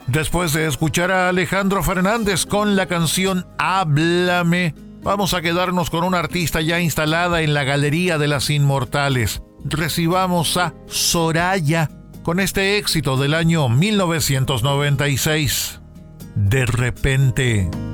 Después de escuchar a Alejandro Fernández con la canción Háblame, vamos a quedarnos con una artista ya instalada en la Galería de las Inmortales. Recibamos a Soraya con este éxito del año 1996. De repente.